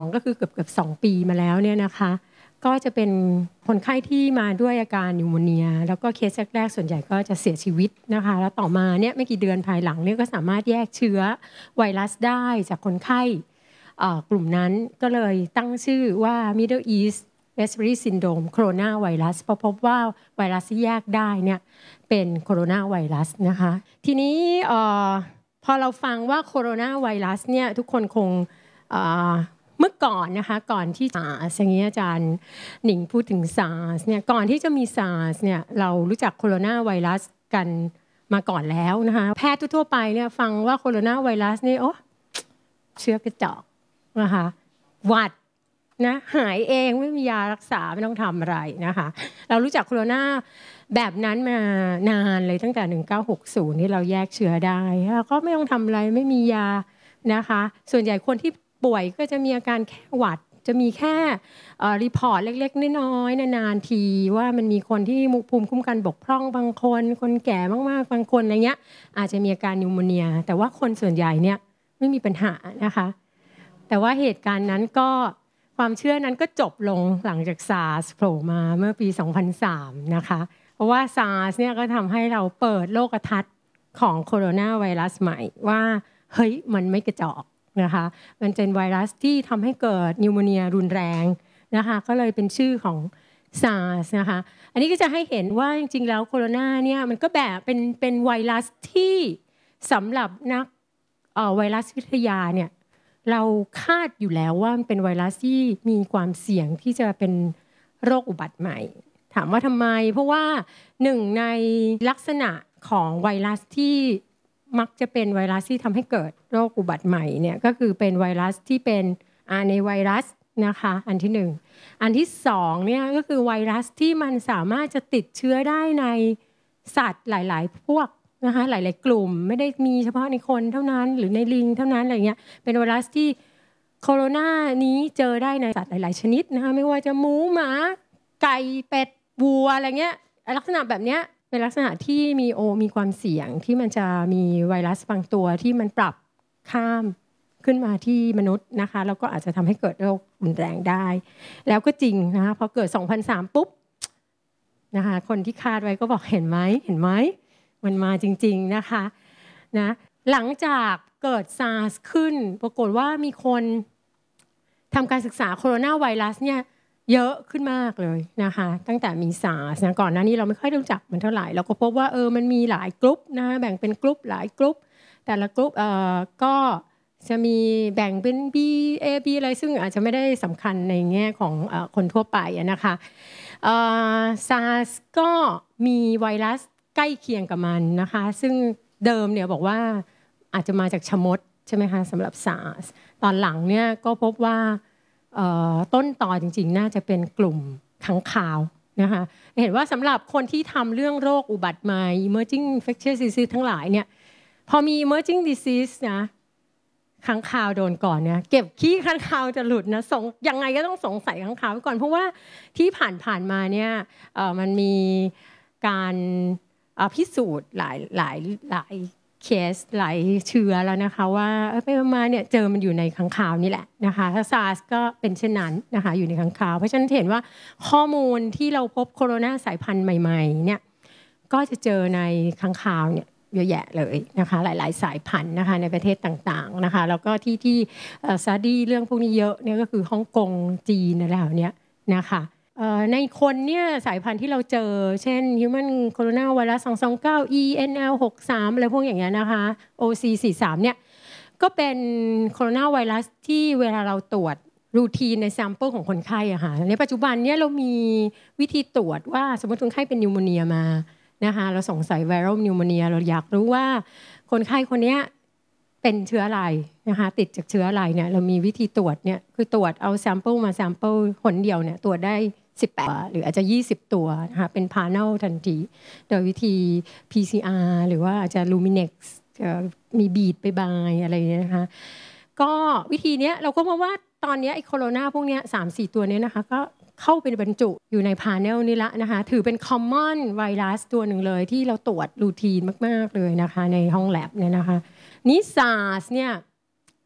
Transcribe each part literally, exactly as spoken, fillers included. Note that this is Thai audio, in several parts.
ก็คือเกือบเกือบสองปีมาแล้วเนี่ยนะคะก็จะเป็นคนไข้ที่มาด้วยอาการนิวโมเนียแล้วก็เคสแรกๆส่วนใหญ่ก็จะเสียชีวิตนะคะแล้วต่อมาเนี่ยไม่กี่เดือนภายหลังเนี่ยก็สามารถแยกเชื้อไวรัสได้จากคนไข้กลุ่มนั้นก็เลยตั้งชื่อว่า Middle East Respiratory Syndrome Corona Virus เพราะพบว่าไวรัสที่แยกได้เนี่ยเป็นโคโรนาไวรัสนะคะทีนี้พอเราฟังว่าโคโรนาไวรัสเนี่ยทุกคนคงเมื่อก่อนนะคะก่อนที่ SARS อย่างนี้อาจารย์หนิงพูดถึง SARS เนี่ยก่อนที่จะมี SARS เนี่ยเรารู้จักโคโรนาไวรัสกันมาก่อนแล้วนะคะแพทย์ทั่วไปเนี่ยฟังว่าโคโรนาไวรัสนี่โอ้เชื้อกระจอกนะคะหวัดนะหายเองไม่มียารักษาไม่ต้องทำอะไรนะคะเรารู้จักโคโรนาแบบนั้นมานานเลยตั้งแต่หนึ่งเก้าหกศูนย์นี่เราแยกเชื้อได้แล้วก็ไม่ต้องทำอะไรไม่มียานะคะส่วนใหญ่คนที่ป่วยก็จะมีอาการแค่หวัดจะมีแค่รีพอร์ตเล็กๆน้อยๆนานๆทีว่ามันมีคนที่ภูมิคุ้มกันบกพร่องบางคนคนแก่มากๆบางคนอะไรเงี้ยอาจจะมีอาการนิวโมเนียแต่ว่าคนส่วนใหญ่เนี่ยไม่มีปัญหานะคะแต่ว่าเหตุการณ์นั้นก็ความเชื่อนั้นก็จบลงหลังจาก SARS โผล่มาเมื่อปีสองพันสามนะคะเพราะว่า SARS เนี่ยก็ทำให้เราเปิดโลกทัศน์ของโคโรนาไวรัสใหม่ว่าเฮ้ยมันไม่กระจอกนะคะมันเป็นไวรัสที่ทำให้เกิดนิวโมเนียรุนแรงนะคะก็เลยเป็นชื่อของ SARS นะคะอันนี้ก็จะให้เห็นว่าจริงๆแล้วโคโรนาเนี่ยมันก็แบบเป็นเป็นไวรัสที่สำหรับนักไวรัสวิทยาเนี่ยเราคาดอยู่แล้วว่ามันเป็นไวรัสที่มีความเสี่ยงที่จะเป็นโรคอุบัติใหม่ถามว่าทำไมเพราะว่าหนึ่งในลักษณะของไวรัสที่มักจะเป็นไวรัสที่ทำให้เกิดโรคอุบัติใหม่เนี่ยก็คือเป็นไวรัสที่เป็น อาร์ เอ็น เอ ไวรัสนะคะอันที่หนึ่งอันที่สองเนี่ยก็คือไวรัสที่มันสามารถจะติดเชื้อได้ในสัตว์หลายๆพวกนะคะหลายๆกลุ่มไม่ได้มีเฉพาะในคนเท่านั้นหรือในลิงเท่านั้นอะไรเงี้ยเป็นไวรัสที่โคโรนานี้เจอได้ในสัตว์หลายๆชนิดนะคะไม่ว่าจะหมูหมาไก่เป็ดวัวอะไรเงี้ยลักษณะแบบเนี้ยเป็นลักษณะที่มีโอมีความเสี่ยงที่มันจะมีไวรัสบางตัวที่มันปรับข้ามขึ้นมาที่มนุษย์นะคะแล้วก็อาจจะทำให้เกิดโรครุนแรงได้แล้วก็จริงนะคะพอเกิดสองพันสามปุ๊บนะคะคนที่คาดไว้ก็บอกเห็นไหมเห็นไหมมันมาจริงๆนะคะนะหลังจากเกิด SARS ขึ้นปรากฏว่ามีคนทำการศึกษาโคโรนาไวรัสเนี่ยเยอะขึ้นมากเลยนะคะตั้งแต่มี SARS นะก่อนหน้านี้เราไม่ค่อยรู้จักมันเท่าไหร่เราก็พบว่าเออมันมีหลายกลุ่มนะแบ่งเป็นกลุ่มหลายกลุ่มแต่ละกลุ่มเอ่อก็จะมีแบ่งเป็น B A B อะไรซึ่งอาจจะไม่ได้สำคัญในแง่ของเอ่อคนทั่วไปนะคะเอ่อ SARS ก็มีไวรัสใกล้เคียงกับมันนะคะซึ่งเดิมเนี่ยบอกว่าอาจจะมาจากชะมดใช่ไหมคะสำหรับ SARS ตอนหลังเนี่ยก็พบว่าต้นตอจริงๆน่าจะเป็นกลุ่มค้างคาวนะคะเห็นว่าสำหรับคนที่ทำเรื่องโรคอุบัติใหม่ emerging infectious disease ทั้งหลายเนี่ยพอมี emerging disease นะค้างคาวโดนก่อนเนี่ยเก็บขี้ค้างคาวจะหลุดนะสงยังไงก็ต้องสงสัยค้างคาวไว้ก่อนเพราะว่าที่ผ่านๆมาเนี่ยมันมีการพิสูจน์หลายหลายหลายเคสหลายเชื้อแล้วนะคะว่าไปมาเนี่ยเจอมันอยู่ในค้างคาวนี่แหละนะคะถ้า SARS ก็เป็นเช่นนั้นนะคะอยู่ในค้างคาวเพราะฉะนั้นเห็นว่าข้อมูลที่เราพบโคโรนาสายพันธุ์ใหม่ๆเนี่ยก็จะเจอในค้างคาวเนี่ยเยอะแยะเลยนะคะหลายๆสายพันธุ์นะคะในประเทศต่างๆนะคะแล้วก็ที่ที่สตัดดี้เรื่องพวกนี้เยอะเนี่ยก็คือฮ่องกงจีนอะไรแบบนี้นะคะในคนเนี่ยสายพันธุ์ที่เราเจอเช่น Human Coronavirus สองสองเก้า อี เอ็น แอล หกสามอะไรพวกอย่างเงี้ยนะคะ โอ ซี สี่สิบสามเนี่ยก็เป็นโคโรนาไวรัสที่เวลาเราตรวจรูทีนในแซมเปิลของคนไข้อะค่ะในปัจจุบันเนี่ยเรามีวิธีตรวจว่าสมมติคนไข้เป็นนิวโมเนียมานะคะเราสงสัยไวรัลนิวโมเนียเราอยากรู้ว่าคนไข้คนนี้เป็นเชื้ออะไรนะคะติดจากเชื้ออะไรเนี่ยเรามีวิธีตรวจเนี่ยคือตรวจเอาแซมเปิลมาแซมเปิลผลเดียวเนี่ยตรวจได้สิบแปดหรืออาจจะยี่สิบตัวนะคะเป็นพาเนลทันทีโดยวิธี พี ซี อาร์ หรือว่าอาจจะ Luminex มีบีดไปบายอะไรเนี่ยนะคะก็วิธีนี้เราก็พบว่าตอนนี้ไอ้โคโรนาพวกนี้ สามสี่ ตัวนี้นะคะก็เข้าเป็นบรรจุอยู่ในพาเนลนี้ละนะคะถือเป็น common ไวรัสตัวหนึ่งเลยที่เราตรวจรูทีนมากๆเลยนะคะในห้องแลบเนี่ยนะคะนี้ SARS เนี่ย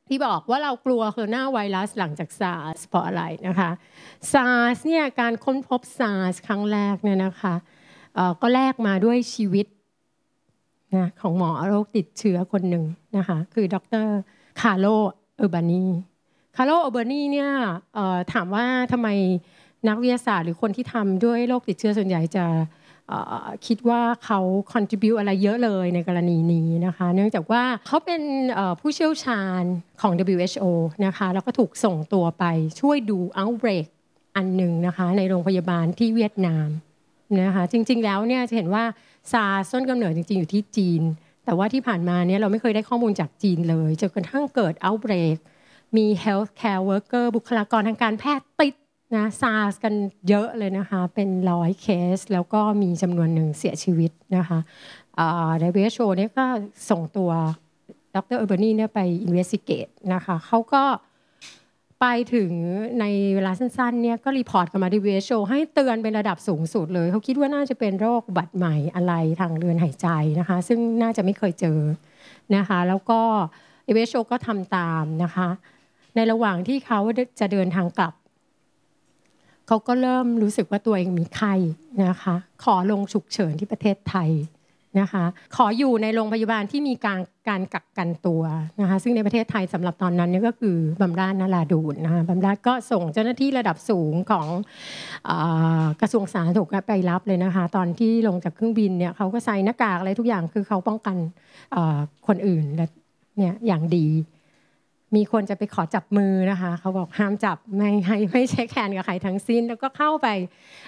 ที่บอกว่าเรากลัวโคโรนาไวรัสหลังจาก SARS เพราะอะไรนะคะ SARS เนี่ยการค้นพบ SARS ครั้งแรกเนี่ยนะคะก็แลกมาด้วยชีวิตนะของหมอโรคติดเชื้อคนหนึ่งนะคะคือดร.คาร์โล เออร์บานีคาร์โล เออร์บานีเนี่ยถามว่าทำไมนักวิทยาศาสตร์หรือคนที่ทำด้วยโรคติดเชื้อส่วนใหญ่จะคิดว่าเขา contribute อะไรเยอะเลยในกรณีนี้นะคะเนื่องจากว่าเขาเป็นผู้เชี่ยวชาญของ ดับเบิลยู เอช โอ นะคะแล้วก็ถูกส่งตัวไปช่วยดู outbreak อันหนึ่งนะคะในโรงพยาบาลที่เวียดนามนะคะจริงๆแล้วเนี่ยจะเห็นว่าซาร์สต้นกำเนิดจริงๆอยู่ที่จีนแต่ว่าที่ผ่านมาเนี่ยเราไม่เคยได้ข้อมูลจากจีนเลยจนกระทั่งเกิด outbreak มี healthcare worker บุคลากรทางการแพทย์ติดนะซาร์สกันเยอะเลยนะคะเป็นร้อยเคสแล้วก็มีจำนวนหนึ่งเสียชีวิตนะคะ ดับเบิลยู เอช โอ เนี่ยก็ส่งตัวดร.เออร์บานีเนี่ยไป investigate นะคะเขาก็ไปถึงในเวลาสั้นๆเนี่ยก็รีพอร์ตกลับมา ดับเบิลยู เอช โอ ให้เตือนเป็นระดับสูงสุดเลยเขาคิดว่าน่าจะเป็นโรคอุบัติใหม่อะไรทางเดินหายใจนะคะซึ่งน่าจะไม่เคยเจอนะคะแล้วก็ ดับเบิลยู เอช โอ ก็ทำตามนะคะในระหว่างที่เขาจะเดินทางกลับเขาก็เริ่มรู้สึกว่าตัวเองมีไข้นะคะขอลงฉุกเฉินที่ประเทศไทยนะคะขออยู่ในโรงพยาบาลที่มีการการกักกันตัวนะคะซึ่งในประเทศไทยสำหรับตอนนั้นนี่ก็คือบำราศนราดูนนะคะบำราศก็ส่งเจ้าหน้าที่ระดับสูงของเอ่อกระทรวงสาธารณสุขไปรับเลยนะคะตอนที่ลงจากเครื่องบินเนี่ยเขาก็ใส่หน้ากากอะไรทุกอย่างคือเขาป้องกันคนอื่นเนี่ยอย่างดีมีคนจะไปขอจับมือนะคะเขาบอกห้ามจับไม่ให้ไม่เช็คแฮนด์กับใครทั้งสิ้นแล้วก็เข้าไป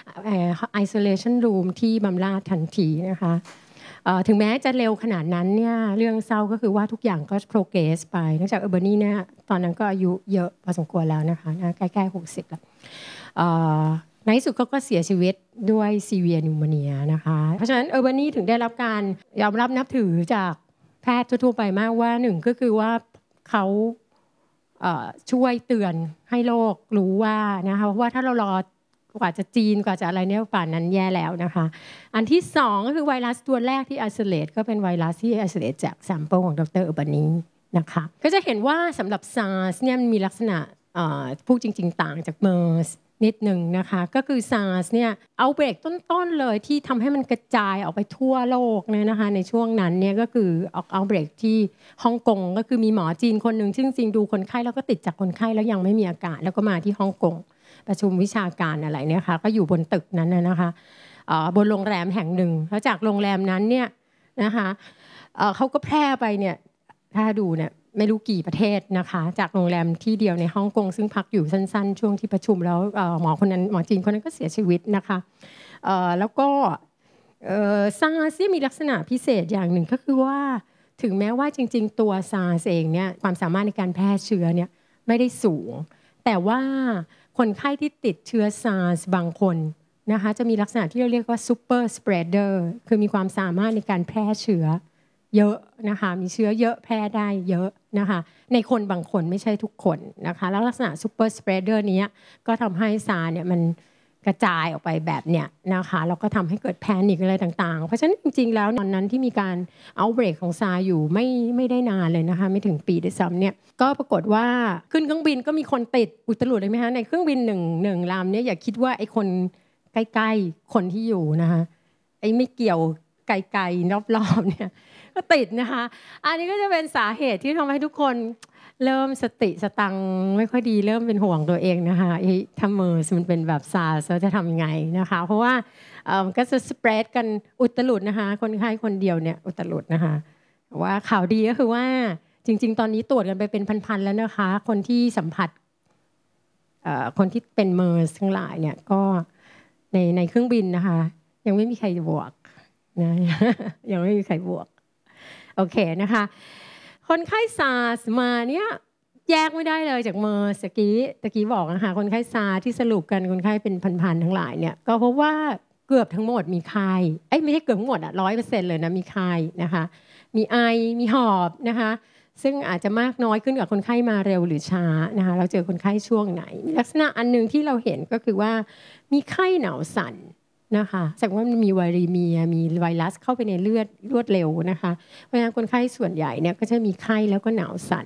isolation room ที่บำราศทันทีนะคะถึงแม้จะเร็วขนาดนั้นเนี่ยเรื่องเศร้าก็คือว่าทุกอย่างก็ progress ไปเนื่องจากเออร์บานีเนี่ยตอนนั้นก็อายุเยอะพอสมควรแล้วนะคะใกล้ๆหกสิบแล้วในที่สุดก็ก็เสียชีวิตด้วย severe pneumonia นะคะเพราะฉะนั้นเออร์บานีถึงได้รับการยอมรับนับถือจากแพทย์ทั่วไปมากว่าหนึ่งก็คือว่าเขาช่วยเตือนให้โลกรู้ว่านะคะว่าถ้าเรารอกว่าจะจีนกว่าจะอะไรเนี่ยป่านนั้นแย่แล้วนะคะอันที่สองก็คือไวรัสตัวแรกที่ isolate ก็เป็นไวรัสที่ isolate จาก sample ของดร.เออร์บานีนะคะก็จะเห็นว่าสำหรับ SARS เนี่ยมันมีลักษณะพูดจริงๆต่างจาก MERS นิดหนึ่งนะคะก็คือ SARS เนี่ยเอาเบรกต้นๆเลยที่ทำให้มันกระจายออกไปทั่วโลกเนี่ยนะคะในช่วงนั้นเนี่ยก็คือออกเอาเบรกที่ฮ่องกงก็คือมีหมอจีนคนหนึ่งซึ่งจริงดูคนไข้แล้วก็ติดจากคนไข้แล้วยังไม่มีอาการแล้วก็มาที่ฮ่องกงประชุมวิชาการอะไรเนี่ยค่ะก็อยู่บนตึกนั้นนะคะบนโรงแรมแห่งหนึ่งแล้วจากโรงแรมนั้นเนี่ยนะคะเขาก็แพร่ไปเนี่ยถ้าดูเนี่ยไม่รู้กี่ประเทศนะคะจากโรงแรมที่เดียวในฮ่องกงซึ่งพักอยู่สั้นๆช่วงที่ประชุมแล้วหมอคนนั้นหมอจีนคนนั้นก็เสียชีวิตนะคะแล้วก็ซาร์สมีลักษณะพิเศษอย่างหนึ่งก็คือว่าถึงแม้ว่าจริงๆตัวซาร์สเองเนี่ยความสามารถในการแพร่เชื้อเนี่ยไม่ได้สูงแต่ว่าคนไข้ที่ติดเชื้อซาร์สบางคนนะคะจะมีลักษณะที่เราเรียกว่าซูเปอร์สเปรดเดอร์คือมีความสามารถในการแพร่เชื้อเยอะนะคะมีเชื้อเยอะแพร่ได้เยอะนะคะในคนบางคนไม่ใช่ทุกคนนะคะแล้วลักษณะซูเปอร์สเปรดเดอร์นี้ก็ทำให้ซาร์เนี่ยมันกระจายออกไปแบบเนี้ยนะคะแล้วก็ทำให้เกิดแพนิคอะไรต่างๆเพราะฉะนั้นจริงๆแล้วตอนนั้นที่มีการเอาเบรกของซาร์อยู่ไม่ไม่ได้นานเลยนะคะไม่ถึงปีด้วยซ้ำเนี่ยก็ปรากฏว่าขึ้นเครื่องบินก็มีคนติดอุตลุดเลยไหมคะในเครื่องบินหนึ่งหนึ่งลำเนี่ยอย่าคิดว่าไอ้คนใกล้ๆคนที่อยู่นะคะไอ้ไม่เกี่ยวไกลๆรอบๆเนี่ยก็ติดนะคะอันนี้ก็จะเป็นสาเหตุที่ทำให้ทุกคนเริ่มสติสตังไม่ค่อยดีเริ่มเป็นห่วงตัวเองนะคะไอ้ถ้าเมอร์สมันเป็นแบบซาร์สจะทำยังไงนะคะเพราะว่าก็จะสเปรดกันอุตลุดนะคะคนไข้คนเดียวเนี่ยอุตลุดนะคะว่าข่าวดีก็คือว่าจริงๆตอนนี้ตรวจกันไปเป็นพันๆแล้วนะคะคนที่สัมผัสคนที่เป็นเมอร์สทั้งหลายเนี่ยก็ในในเครื่องบินนะคะยังไม่มีใครบวกนะยังไม่มีใครบวกโอเคนะคะคนไข้ซาร์สมาเนี่ยแยกไม่ได้เลยจากเมอร์สกี้ตะกี้บอกนะคะคนไข้ซาร์ที่สรุปกันคนไข้เป็นพันๆทั้งหลายเนี่ยก็เพราะว่าเกือบทั้งหมดมีไข้เอ้ยไม่ใช่เกือบทั้งหมดอ่ะร้อยเปอร์เซ็นต์เลยนะมีไข้นะคะมีไอมีหอบนะคะซึ่งอาจจะมากน้อยขึ้นกับคนไข้มาเร็วหรือช้านะคะเราเจอคนไข้ช่วงไหนลักษณะอันนึงที่เราเห็นก็คือว่ามีไข้หนาวสั่นนะคะแสดงว่ามันมีไวรัสมีมีไวรัสเข้าไปในเลือดรวดเร็วนะคะเพราะฉะนั้นคนไข้ส่วนใหญ่เนี่ยก็จะมีไข้แล้วก็หนาวสั่น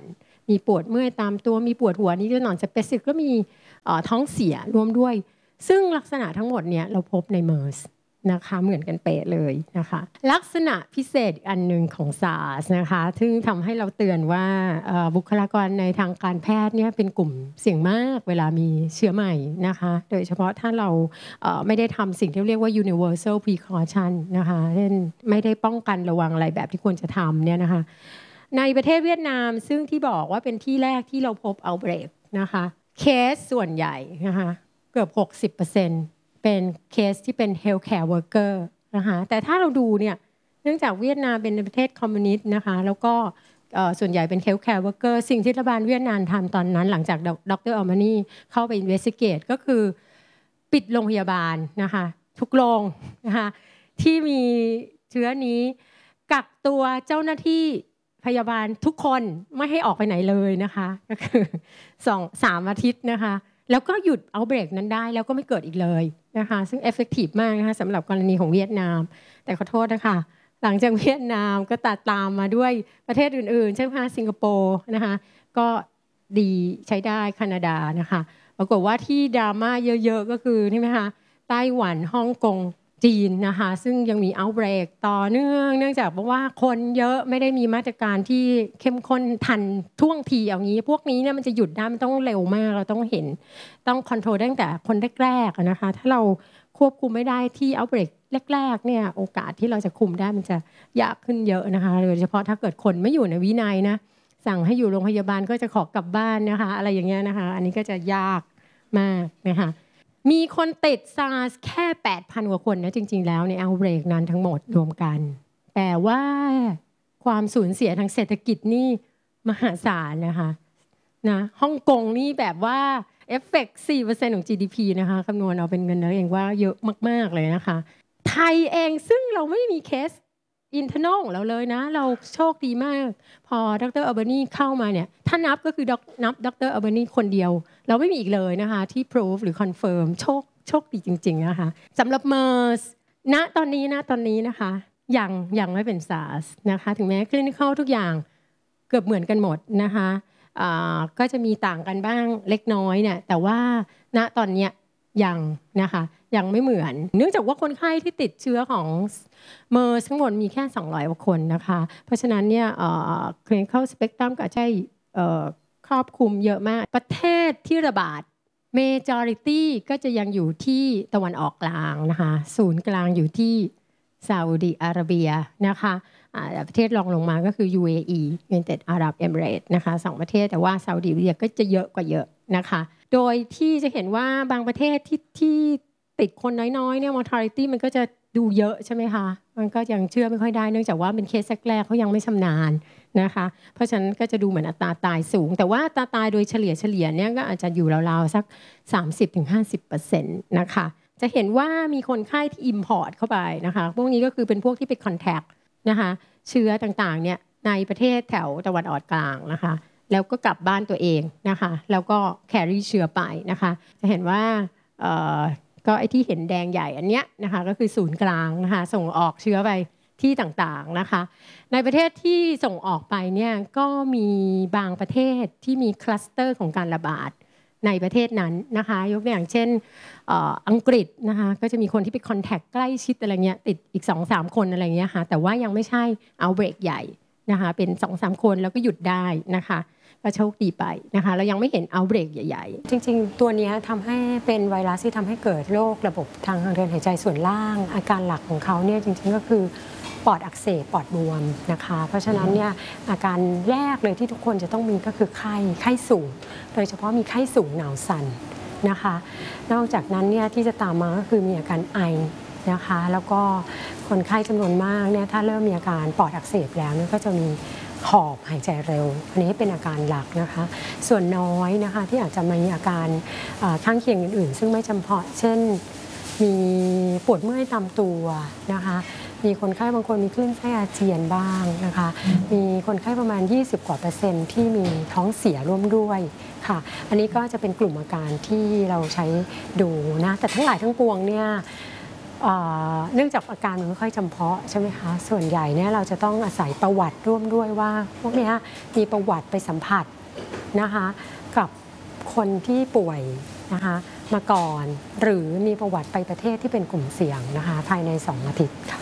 มีปวดเมื่อยตามตัวมีปวดหัวนิดหน่อยสเปซิฟิกก็มีท้องเสียรวมด้วยซึ่งลักษณะทั้งหมดเนี่ยเราพบในเมอร์สนะคะเหมือนกันเป๊ะเลยนะคะลักษณะพิเศษอีกอันหนึ่งของ SARS นะคะซึ่งทำให้เราเตือนว่าบุคลากรในทางการแพทย์เนี่ยเป็นกลุ่มเสี่ยงมากเวลามีเชื้อใหม่นะคะโดยเฉพาะถ้าเราไม่ได้ทำสิ่งที่เรียกว่า universal precaution นะคะเช่นไม่ได้ป้องกันระวังอะไรแบบที่ควรจะทำเนี่ยนะคะในประเทศเวียดนามซึ่งที่บอกว่าเป็นที่แรกที่เราพบ outbreak นะคะเคสส่วนใหญ่นะคะเกือบ หกสิบเปอร์เซ็นต์ เป็นเคสที่เป็น healthcare worker นะคะแต่ถ้าเราดูเนี่ยเนื่องจากเวียดนามเป็นประเทศคอมมิวนิสต์นะคะแล้วก็ส่วนใหญ่เป็น healthcare worker สิ่งที่รัฐบาลเวียดนามทำตอนนั้นหลังจากดรอัลมานีเข้าไป investigate ก็คือปิดโรงพยาบาลนะคะทุกโรงนะคะที่มีเชื้อนี้กักตัวเจ้าหน้าที่พยาบาลทุกคนไม่ให้ออกไปไหนเลยนะคะก็คือสองสามอาทิตย์นะคะแล้วก็หยุดเอาเบรกนั้นได้แล้วก็ไม่เกิดอีกเลยนะคะซึ่งเอฟเฟกตีฟมากนะคะสำหรับกรณีของเวียดนามแต่ขอโทษนะคะหลังจากเวียดนามก็ตัดตามมาด้วยประเทศอื่นๆเช่นสิงคโปร์นะคะก็ดีใช้ได้แคนาดานะคะปรากฏว่าที่ดราม่าเยอะๆก็คือนี่ไหมคะไต้หวันฮ่องกงจีนนะคะซึ่งยังมีเอาท์เบรกต่อเนื่องเนื่องจากว่าคนเยอะไม่ได้มีมาตรการที่เข้มข้นทันท่วงทีอย่างนี้พวกนี้เนี่ยมันจะหยุดได้มันต้องเร็วมากเราต้องเห็นต้องคอนโทรลตั้งแต่คนแรกๆนะคะถ้าเราควบคุมไม่ได้ที่เอาท์เบรกแรกๆเนี่ยโอกาสที่เราจะคุมได้มันจะยากขึ้นเยอะนะคะโดยเฉพาะถ้าเกิดคนไม่อยู่ในวินัยนะสั่งให้อยู่โรงพยาบาลก็จะขอกลับบ้านนะคะอะไรอย่างเงี้ยนะคะอันนี้ก็จะยากมากนะคะมีคนติด SARS แค่ แปดพัน กว่าคนนะจริงๆแล้วในเอาท์เบรกนั้นทั้งหมดรวมกันแต่ว่าความสูญเสียทางเศรษฐกิจนี่มหาศาลนะคะนะฮ่องกงนี่แบบว่าเอฟเฟกต์ สี่เปอร์เซ็นต์ ของ จี ดี พี นะคะคำนวณเอาเป็นเงินแล้วเองว่าเยอะมากๆเลยนะคะไทยเองซึ่งเราไม่มีเคสอินเทอร์นอลของเราเลยนะเราโชคดีมากพอดรอัลเบอร์นีเข้ามาเนี่ยถ้านับก็คือนับดรอัลเบอร์นีคนเดียวเราไม่มีอีกเลยนะคะที่ prove หรือ confirm โชคโชคดีจริงๆนะคะสำหรับ MERS ณตอนนี้นะตอนนี้นะคะยังยังไม่เป็น SARS นะคะถึงแม้ clinical ทุกอย่างเกือบเหมือนกันหมดนะคะก็จะมีต่างกันบ้างเล็กน้อยเนี่ยแต่ว่าณตอนนี้ยังนะคะยังไม่เหมือนเนื่องจากว่าคนไข้ที่ติดเชื้อของเมอร์ทั้งหมดมีแค่สองร้อยกว่าคนนะคะเพราะฉะนั้นเนี่ย clinical spectrum ก็จะครอบคลุมเยอะมากประเทศที่ระบาด majority ก็จะยังอยู่ที่ตะวันออกกลางนะคะศูนย์กลางอยู่ที่ซาอุดิอาระเบียนะคะประเทศรองลงมาก็คือ ยู เอ อี United Arab Emirates นะคะสองประเทศแต่ว่าซาอุดิอาระเบียก็จะเยอะกว่าเยอะนะคะโดยที่จะเห็นว่าบางประเทศที่ที่ติดคนน้อยๆเนี่ย mortality มันก็จะดูเยอะใช่ไหมคะมันก็ยังเชื่อไม่ค่อยได้เนื่องจากว่าเป็นเคสแรกๆเขายังไม่ชำนาญนะคะเพราะฉะนั้นก็จะดูเหมือนอัตราตายสูงแต่ว่าอัตราตายโดยเฉลี่ยเฉลี่ยเนี่ยก็อาจจะอยู่ราวๆสัก สามสิบถึงห้าสิบเปอร์เซ็นต์ นะคะจะเห็นว่ามีคนไข้ที่ import เข้าไปนะคะพวกนี้ก็คือเป็นพวกที่ไป contact นะคะเชื้อต่างๆเนี่ยในประเทศแถวตะวันออกกลางนะคะแล้วก็กลับบ้านตัวเองนะคะแล้วก็แครี่เชื้อไปนะคะจะเห็นว่าก็ไอ้ที่เห็นแดงใหญ่อันเนี้ยนะคะก็คือศูนย์กลางนะคะส่งออกเชื้อไปที่ต่างๆนะคะในประเทศที่ส่งออกไปเนี่ยก็มีบางประเทศที่มีคลัสเตอร์ของการระบาดในประเทศนั้นนะคะยกตัวอย่างเช่นอังกฤษนะคะก็จะมีคนที่ไปคอนแทคใกล้ชิดอะไรเงี้ยติดอีก สองถึงสาม คนอะไรเงี้ยค่ะแต่ว่ายังไม่ใช่เอาเบรกใหญ่นะคะเป็น สองถึงสาม คนแล้วก็หยุดได้นะคะก็โชคดีไปนะคะเรายังไม่เห็นเอาเบรกใหญ่ๆจริงๆตัวนี้ทำให้เป็นไวรัสที่ทำให้เกิดโรคระบบทางเดินหายใจส่วนล่างอาการหลักของเขาเนี่ยจริงๆก็คือปอดอักเสบปอดบวมนะคะเพราะฉะนั้นเนี่ยอาการแรกเลยที่ทุกคนจะต้องมีก็คือไข้ไข้สูงโดยเฉพาะมีไข้สูงหนาวสั่นนะคะนอกจากนั้นเนี่ยที่จะตามมาก็คือมีอาการไอนะคะแล้วก็คนไข้จำนวนมากเนี่ยถ้าเริ่มมีอาการปอดอักเสบแล้วเนี่ยก็จะมีหอบหายใจเร็วอันนี้เป็นอาการหลักนะคะส่วนน้อยนะคะที่อาจจะมีอาการข้างเคียงอื่นๆซึ่งไม่จำเพาะเช่นมีปวดเมื่อยตามตัวนะคะมีคนไข้บางคนมีคลื่นไส้อาเจียนบ้างนะคะมีคนไข้ประมาณยี่สิบกว่าเปอร์เซ็นต์ที่มีท้องเสียร่วมด้วยค่ะอันนี้ก็จะเป็นกลุ่มอาการที่เราใช้ดูนะแต่ทั้งหลายทั้งปวงเนี่ยเนื่องจากอาการมันไม่ค่อยจำเพาะใช่ไหมคะส่วนใหญ่เนี่ยเราจะต้องอาศัยประวัติร่วมด้วยว่าพวกนี้มีประวัติไปสัมผัสนะคะกับคนที่ป่วยนะคะมาก่อนหรือมีประวัติไปประเทศที่เป็นกลุ่มเสี่ยงนะคะภายในสองอาทิตย์ค่ะ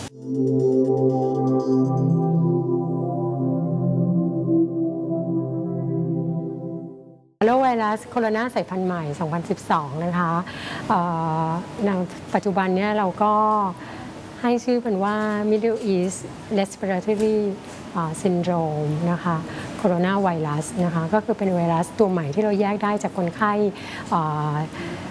โรคไวรัสโคโรนาสายพันธุ์ใหม่ สองพันสิบสอง นะคะในปัจจุบันนี้เราก็ให้ชื่อเป็นว่า Middle East Respiratory Syndrome นะคะโคโรนาไวรัสนะคะก็คือเป็นไวรัสตัวใหม่ที่เราแยกได้จากคนไข้